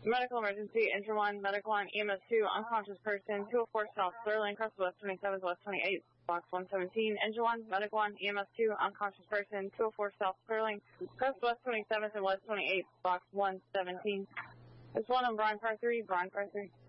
Medical emergency, Engine 1, Medical Line, EMS 2, unconscious person, 204 South Sterling, Crest West 27, West 28, Box 117. Engine 1, Medical Line, EMS 2, unconscious person, 204 South Sterling, Crest West 27 and West 28, Box 117. It's 1 on Brian Car 3, Brian Car 3.